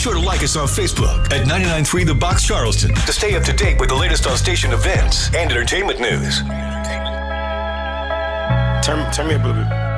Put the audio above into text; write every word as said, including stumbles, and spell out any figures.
sure to like us on Facebook at ninety-nine point three The Box Charleston to stay up to date with the latest on station events and entertainment news. Turn, turn me up a little bit.